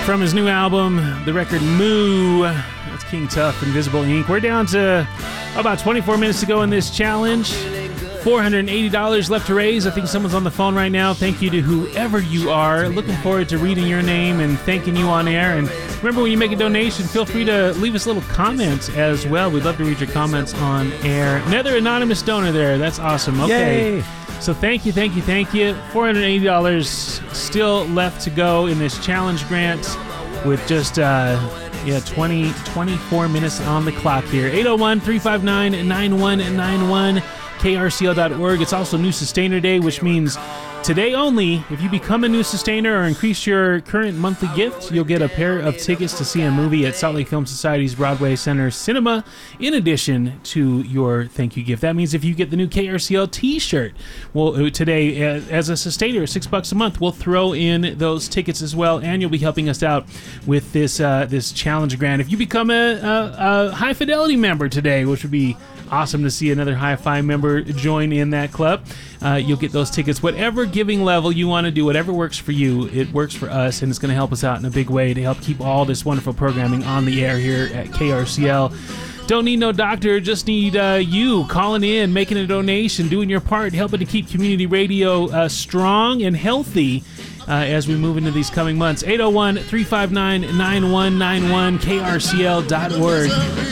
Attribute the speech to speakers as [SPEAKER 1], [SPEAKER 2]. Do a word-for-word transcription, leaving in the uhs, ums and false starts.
[SPEAKER 1] From his new album, the record Moo. That's King Tuff, Invisible Incorporated. We're down to about twenty-four minutes to go in this challenge. four hundred eighty dollars left to raise. I think someone's on the phone right now. Thank you to whoever you are. Looking forward to reading your name and thanking you on air. And remember, when you make a donation, feel free to leave us little comments as well. We'd love to read your comments on air. Another anonymous donor there. That's awesome. Okay. Yay. So thank you, thank you, thank you. four hundred eighty dollars still left to go in this challenge grant with just uh, yeah twenty, twenty-four minutes on the clock here. eight oh one, three five nine, nine one nine one, K R C L dot org. It's also New Sustainer Day, which means today only, if you become a new sustainer or increase your current monthly gift, you'll get a pair of tickets to see a movie at Salt Lake Film Society's Broadway Center Cinema, in addition to your thank you gift. That means if you get the new K R C L t-shirt, well, today, as a sustainer, six bucks a month, we'll throw in those tickets as well, and you'll be helping us out with this uh, this challenge grant. If you become a, a, a High Fidelity member today, which would be awesome to see another Hi-Fi member join in that club, uh, you'll get those tickets. Whatever giving level you want to do, whatever works for you, it works for us, and it's going to help us out in a big way to help keep all this wonderful programming on the air here at K R C L. Don't need no doctor, just need uh, you calling in, making a donation, doing your part, helping to keep community radio uh, strong and healthy uh, as we move into these coming months. eight oh one, three five nine, nine one nine one, K R C L dot org.